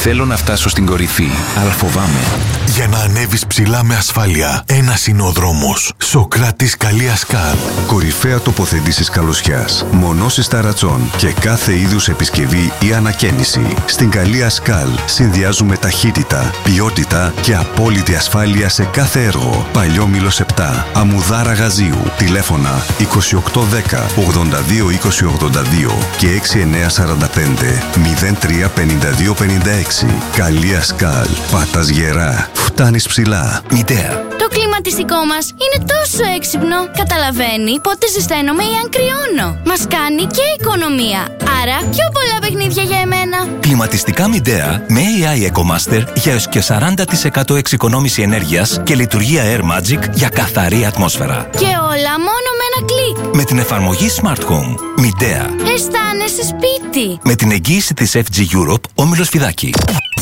Θέλω να φτάσω στην κορυφή, αλλά φοβάμαι. Για να ανέβεις ψηλά με ασφάλεια, ένας είναι ο δρόμος. Σοκράτης Καλία Σκάλ. Κορυφαία τοποθέτηση καλωσιάς. Μονώσεις ταρατσών και κάθε είδους επισκευή ή ανακαίνιση. Στην Καλία Σκάλ συνδυάζουμε ταχύτητα, ποιότητα και απόλυτη ασφάλεια σε κάθε έργο. Παλιόμηλος 7, Αμμουδάρα Γαζίου. Τηλέφωνα 2810 82 20 82 και 6945 03 52 56. Καλία Σκάλ. Πατάς γερά. Φτάνεις ψηλά. Μητέα. Το κλιματιστικό μας είναι τόσο έξυπνο. Καταλαβαίνει πότε ζεσταίνομαι ή αν κρυώνω. Μας κάνει και οικονομία. Άρα πιο πολλά παιχνίδια για εμένα. Κλιματιστικά Midea με AI EcoMaster για έως και 40% εξοικονόμηση ενέργειας και λειτουργία Air Magic για καθαρή ατμόσφαιρα. Και όλα μόνο με ένα κλικ. Με την εφαρμογή Smart Home. Midea. Αισθάνεσαι σπίτι. Με την εγγύηση της FG Europe, Όμιλος Φιδάκη.